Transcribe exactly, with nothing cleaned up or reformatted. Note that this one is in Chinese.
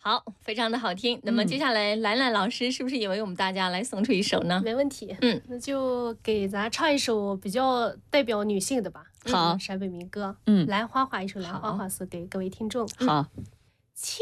好，非常的好听。那么接下来兰兰老师是不是也为我们大家来送出一首呢？ 没问题。 嗯， 那就给咱唱一首比较代表女性的吧。 好， 陕北民歌。 嗯， 兰花花一首兰花花送给各位听众。 好。